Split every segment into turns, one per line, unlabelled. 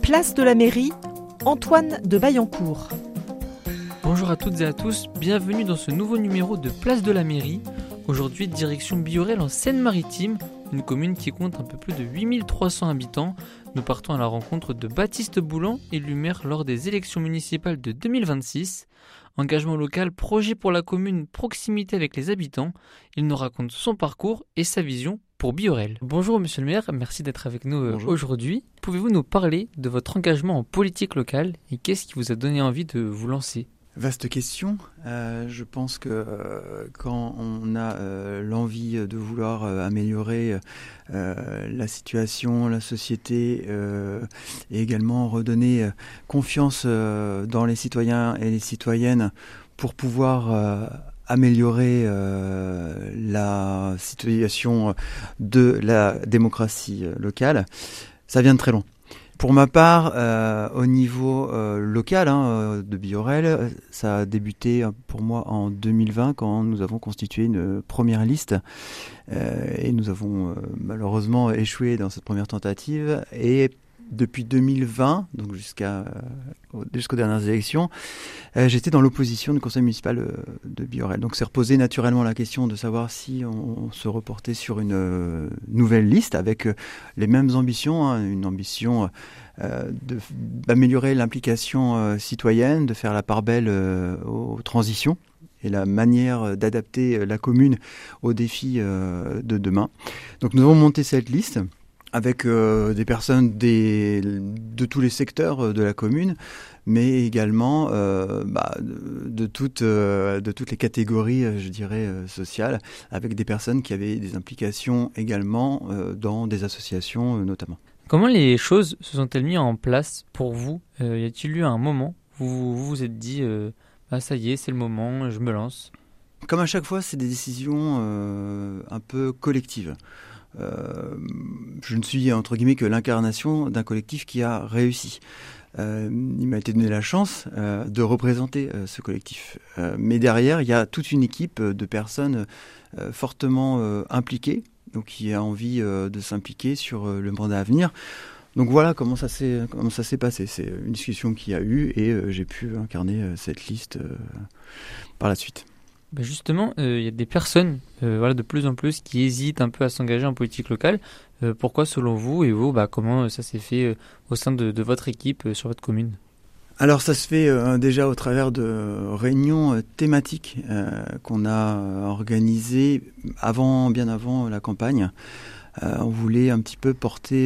Place de la Mairie, Antoine de Baillancourt.
Bonjour à toutes et à tous, bienvenue dans ce nouveau numéro de Place de la Mairie. Aujourd'hui, direction Biorel en Seine-Maritime, une commune qui compte un peu plus de 8300 habitants. Nous partons à la rencontre de Baptiste Boulan, élu maire lors des élections municipales de 2026. Engagement local, projet pour la commune, proximité avec les habitants. Il nous raconte son parcours et sa vision pour Biorel. Bonjour monsieur le maire, merci d'être avec nous aujourd'hui. Pouvez-vous nous parler de votre engagement en politique locale et qu'est-ce qui vous a donné envie de vous lancer ?
Vaste question. Je pense que quand on a l'envie de vouloir améliorer la situation, la société, et également redonner confiance dans les citoyens et les citoyennes pour pouvoir améliorer la situation de la démocratie locale, ça vient de très loin. Pour ma part, au niveau local de Biorel, ça a débuté pour moi en 2020 quand nous avons constitué une première liste et nous avons malheureusement échoué dans cette première tentative. Et depuis 2020, donc jusqu'aux dernières élections, j'étais dans l'opposition du conseil municipal de Biorel. Donc c'est reposé naturellement la question de savoir si on se reportait sur une nouvelle liste avec les mêmes ambitions, une ambition d'améliorer l'implication citoyenne, de faire la part belle aux transitions et la manière d'adapter la commune aux défis de demain. Donc nous avons monté cette liste avec des personnes de tous les secteurs de la commune, mais également de toutes les catégories, je dirais, sociales, avec des personnes qui avaient des implications également dans des associations notamment.
Comment les choses se sont-elles mises en place pour vous ? Y a-t-il eu un moment où vous vous êtes dit ça y est, c'est le moment, je me lance ?
Comme à chaque fois, c'est des décisions un peu collectives. Je ne suis entre guillemets que l'incarnation d'un collectif qui a réussi. Il m'a été donné la chance de représenter ce collectif. Mais derrière, il y a toute une équipe de personnes fortement impliquées, donc qui a envie de s'impliquer sur le mandat à venir. Donc voilà comment ça s'est passé. C'est une discussion qu'il y a eu et j'ai pu incarner cette liste par la suite.
Justement, il y a des personnes de plus en plus qui hésitent un peu à s'engager en politique locale. Pourquoi selon vous et vous, comment ça s'est fait au sein de votre équipe sur votre commune ?
Alors ça se fait déjà au travers de réunions thématiques qu'on a organisées bien avant la campagne. On voulait un petit peu porter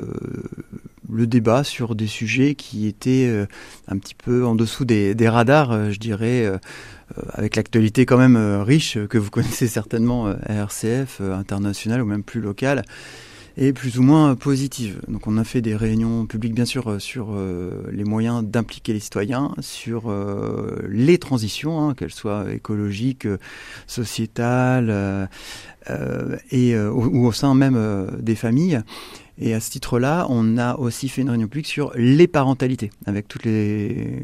le débat sur des sujets qui étaient un petit peu en dessous des radars, je dirais, avec l'actualité quand même riche que vous connaissez certainement, RCF, internationale ou même plus locale, et plus ou moins positive. Donc on a fait des réunions publiques bien sûr sur les moyens d'impliquer les citoyens, sur les transitions, qu'elles soient écologiques, sociétales ou au sein même des familles. Et à ce titre-là, on a aussi fait une réunion publique sur les parentalités, avec toutes les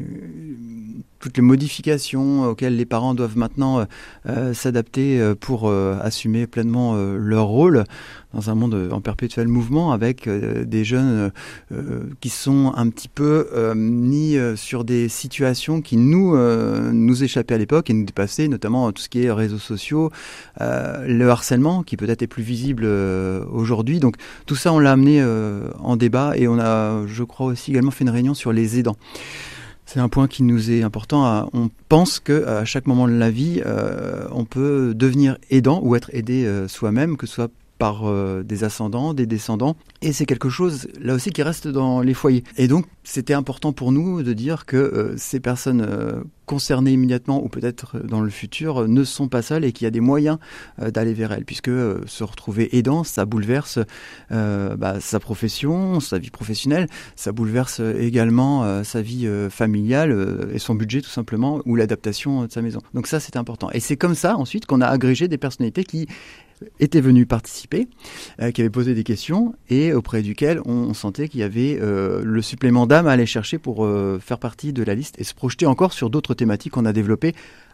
modifications auxquelles les parents doivent maintenant s'adapter pour assumer pleinement leur rôle dans un monde en perpétuel mouvement, avec des jeunes qui sont un petit peu mis sur des situations qui nous échappaient à l'époque et nous dépassaient, notamment tout ce qui est réseaux sociaux, le harcèlement qui peut-être est plus visible aujourd'hui. Donc tout ça, on l'a amené en débat et on a, je crois aussi également fait une réunion sur les aidants. C'est un point qui nous est important. On pense qu'à chaque moment de la vie, on peut devenir aidant ou être aidé soi-même, que ce soit par des ascendants, des descendants. Et c'est quelque chose, là aussi, qui reste dans les foyers. Et donc, c'était important pour nous de dire que ces personnes concernées immédiatement ou peut-être dans le futur ne sont pas seules et qu'il y a des moyens d'aller vers elles. Puisque se retrouver aidant, ça bouleverse sa profession, sa vie professionnelle, ça bouleverse également sa vie familiale et son budget tout simplement, ou l'adaptation de sa maison. Donc ça, c'est important. Et c'est comme ça, ensuite, qu'on a agrégé des personnalités qui étaient venus participer, qui avaient posé des questions et auprès duquel on sentait qu'il y avait le supplément d'âme à aller chercher pour faire partie de la liste et se projeter encore sur d'autres thématiques qu'on a développées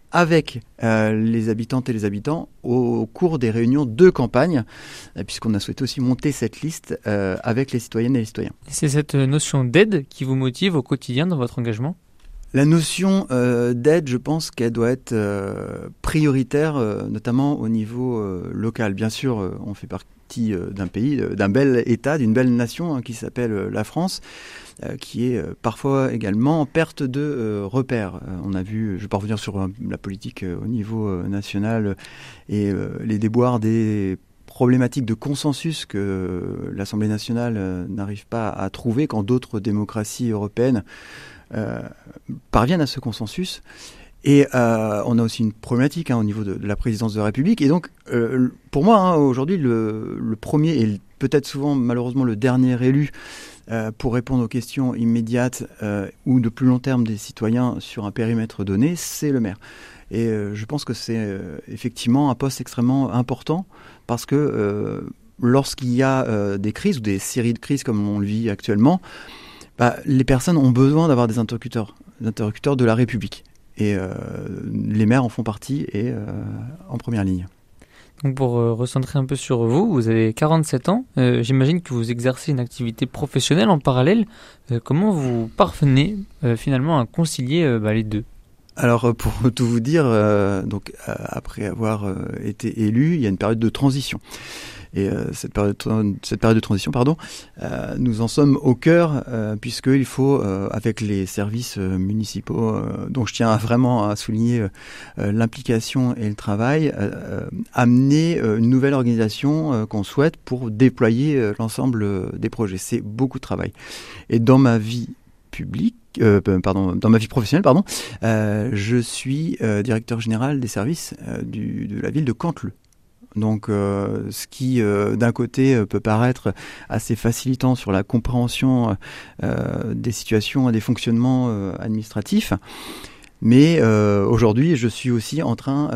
avec les habitantes et les habitants au cours des réunions de campagne, puisqu'on a souhaité aussi monter cette liste avec les citoyennes et les citoyens.
C'est cette notion d'aide qui vous motive au quotidien dans votre engagement ?
La notion d'aide, je pense qu'elle doit être prioritaire, notamment au niveau local. Bien sûr, on fait partie d'un pays, d'un bel État, d'une belle nation qui s'appelle la France, qui est parfois également en perte de repères. On a vu, je ne vais pas revenir sur la politique au niveau national et les déboires des problématiques de consensus que l'Assemblée nationale n'arrive pas à trouver quand d'autres démocraties européennes parviennent à ce consensus. Et on a aussi une problématique au niveau de la présidence de la République. Et donc, pour moi, aujourd'hui, le premier et peut-être souvent, malheureusement, le dernier élu pour répondre aux questions immédiates ou de plus long terme des citoyens sur un périmètre donné, c'est le maire. Et je pense que c'est effectivement un poste extrêmement important parce que lorsqu'il y a des crises ou des séries de crises comme on le vit actuellement, les personnes ont besoin d'avoir des interlocuteurs de la République. Et les maires en font partie et en première ligne.
Donc pour recentrer un peu sur vous, vous avez 47 ans. J'imagine que vous exercez une activité professionnelle en parallèle. Comment vous parvenez finalement à concilier les deux ?
Alors pour tout vous dire, après avoir été élu, il y a une période de transition. Et cette période de transition, nous en sommes au cœur, puisqu'il faut, avec les services municipaux, dont je tiens vraiment à souligner l'implication et le travail, amener une nouvelle organisation qu'on souhaite pour déployer l'ensemble des projets. C'est beaucoup de travail. Et dans ma vie dans ma vie professionnelle, je suis directeur général des services de la ville de Canteleu. Donc, ce qui, d'un côté, peut paraître assez facilitant sur la compréhension des situations et des fonctionnements administratifs. Mais aujourd'hui, je suis aussi en train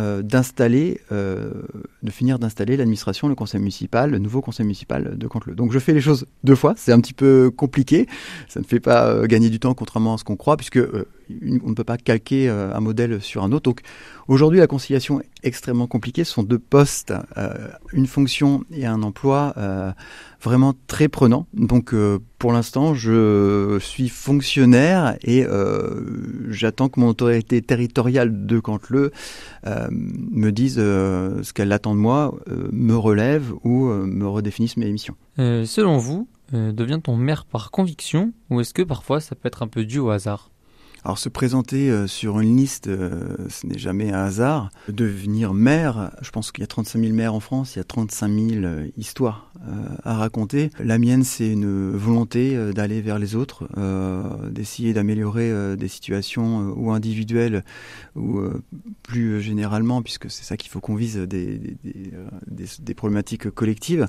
de finir d'installer l'administration, le nouveau conseil municipal de Canteleu. Donc je fais les choses deux fois, c'est un petit peu compliqué, ça ne fait pas gagner du temps contrairement à ce qu'on croit, puisque on ne peut pas calquer un modèle sur un autre. Donc aujourd'hui, la conciliation est extrêmement compliquée, ce sont deux postes, une fonction et un emploi vraiment très prenant. Donc pour l'instant, je suis fonctionnaire et j'attends que mon autorité territoriale de Canteleu me dise ce qu'elle attend de moi, me relève ou me redéfinisse mes missions.
Selon vous, devient-on maire par conviction ou est-ce que parfois ça peut être un peu dû au hasard ?
Alors se présenter sur une liste, ce n'est jamais un hasard. Devenir maire, je pense qu'il y a 35 000 maires en France, il y a 35 000 histoires à raconter. La mienne, c'est une volonté d'aller vers les autres, d'essayer d'améliorer des situations ou individuelles ou plus généralement, puisque c'est ça qu'il faut qu'on vise, des problématiques collectives.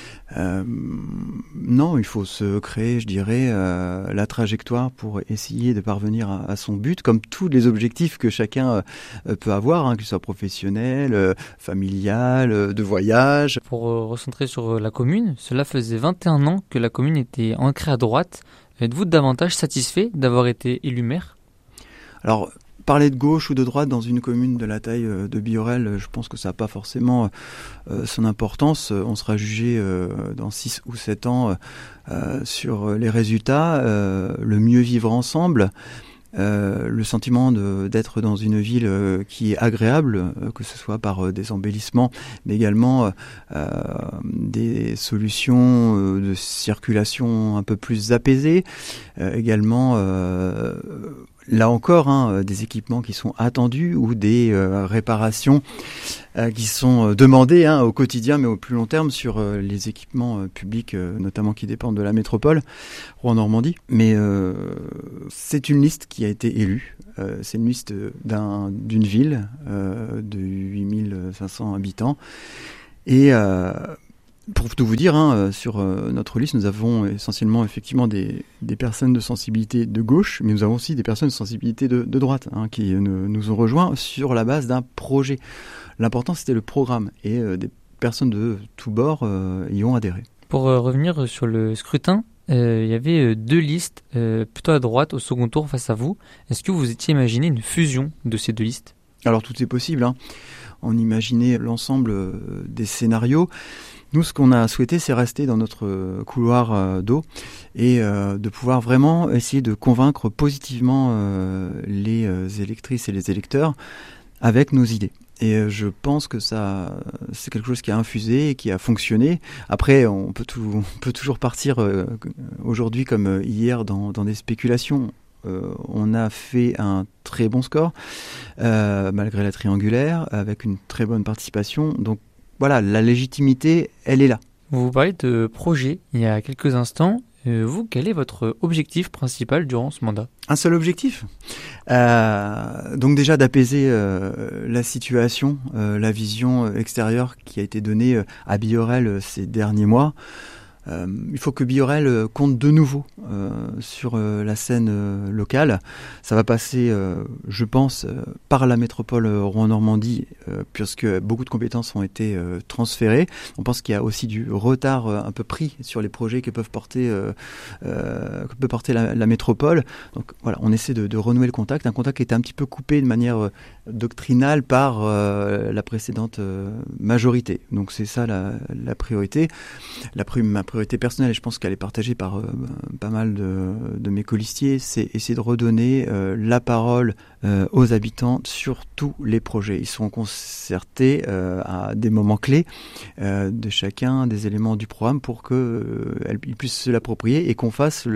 Non, il faut se créer, je dirais, la trajectoire pour essayer de parvenir à son but, comme tous les objectifs que chacun peut avoir, que ce soit professionnel, familial, de voyage.
Pour recentrer sur la commune, cela faisait 21 ans que la commune était ancrée à droite. Êtes-vous davantage satisfait d'avoir été élu maire ?
Alors, parler de gauche ou de droite dans une commune de la taille de Biorel, je pense que ça n'a pas forcément son importance. On sera jugé dans 6 ou 7 ans sur les résultats, le mieux vivre ensemble. Le sentiment d'être dans une ville qui est agréable, que ce soit par des embellissements, mais également des solutions de circulation un peu plus apaisées, également là encore des équipements qui sont attendus ou des réparations qui sont demandées au quotidien mais au plus long terme sur les équipements publics notamment qui dépendent de la métropole Rouen-Normandie. Mais c'est une liste qui a été élue. C'est une liste d'une ville de 8500 habitants et pour tout vous dire, sur notre liste, nous avons essentiellement effectivement des personnes de sensibilité de gauche, mais nous avons aussi des personnes de sensibilité de droite qui nous ont rejoints sur la base d'un projet. L'important, c'était le programme et des personnes de tous bords y ont adhéré.
Pour revenir sur le scrutin, il y avait deux listes plutôt à droite au second tour face à vous. Est-ce que vous étiez imaginé une fusion de ces deux listes ?
Alors tout est possible, hein. On imaginait l'ensemble des scénarios. Nous, ce qu'on a souhaité, c'est rester dans notre couloir d'eau et de pouvoir vraiment essayer de convaincre positivement les électrices et les électeurs avec nos idées. Et je pense que ça, c'est quelque chose qui a infusé et qui a fonctionné. Après, on peut toujours partir aujourd'hui comme hier dans des spéculations. On a fait un très bon score, malgré la triangulaire, avec une très bonne participation. Donc voilà, la légitimité, elle est là.
Vous parlez de projet il y a quelques instants. Vous, quel est votre objectif principal durant ce mandat ?
Un seul objectif. Donc déjà d'apaiser la situation, la vision extérieure qui a été donnée à Biorel ces derniers mois. Il faut que Biorel compte de nouveau sur la scène locale. Ça va passer, je pense, par la métropole Rouen-Normandie, puisque beaucoup de compétences ont été transférées. On pense qu'il y a aussi du retard un peu pris sur les projets que peut porter la métropole. Donc voilà, on essaie de renouer le contact. Un contact qui était un petit peu coupé de manière doctrinale par la précédente majorité. Donc c'est ça la priorité. Ma priorité personnelle, et je pense qu'elle est partagée par pas mal de mes colistiers, c'est essayer de redonner la parole aux habitants sur tous les projets. Ils seront concertés à des moments clés de chacun des éléments du programme pour qu'ils puissent se l'approprier et qu'on fasse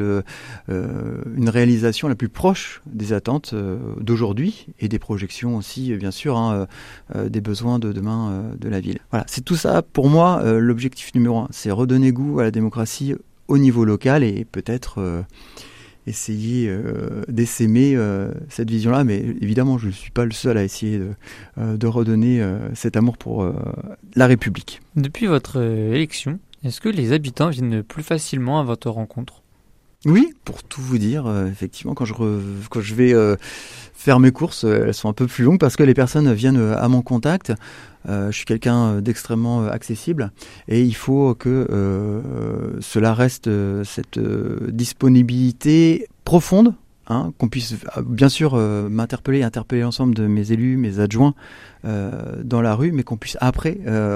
une réalisation la plus proche des attentes d'aujourd'hui et des projections aussi, bien sûr, des besoins de demain de la ville. Voilà, c'est tout ça pour moi l'objectif numéro 1, c'est redonner goût à la démocratie au niveau local et peut-être essayer d'essaimer cette vision-là, mais évidemment je ne suis pas le seul à essayer de redonner cet amour pour la République.
Depuis votre élection, est-ce que les habitants viennent plus facilement à votre rencontre ?
Oui, pour tout vous dire, effectivement, quand je vais faire mes courses, elles sont un peu plus longues parce que les personnes viennent à mon contact. Je suis quelqu'un d'extrêmement accessible et il faut que cela reste cette disponibilité profonde, qu'on puisse bien sûr m'interpeller, interpeller l'ensemble de mes élus, mes adjoints dans la rue, mais qu'on puisse après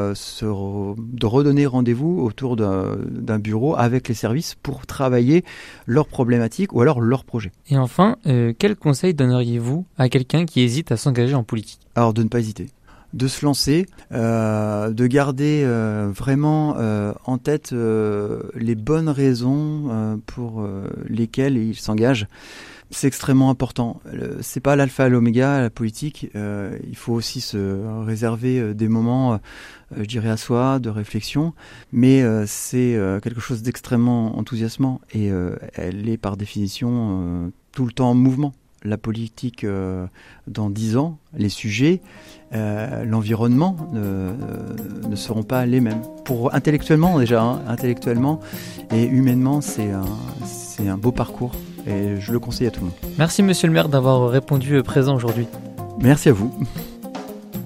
de redonner rendez-vous autour d'un bureau avec les services pour travailler leurs problématiques ou alors leurs projets.
Et enfin, quel conseil donneriez-vous à quelqu'un qui hésite à s'engager en politique ?
Alors de ne pas hésiter, de se lancer, de garder vraiment en tête les bonnes raisons pour lesquelles il s'engage. C'est extrêmement important. C'est pas l'alpha et l'oméga, la politique. Il faut aussi se réserver des moments, je dirais, à soi, de réflexion. Mais c'est quelque chose d'extrêmement enthousiasmant et elle est par définition tout le temps en mouvement. La politique dans 10 ans, les sujets, l'environnement ne seront pas les mêmes. Pour intellectuellement déjà, intellectuellement et humainement, c'est un beau parcours et je le conseille à tout le monde.
Merci Monsieur le maire d'avoir répondu présent aujourd'hui.
Merci à vous.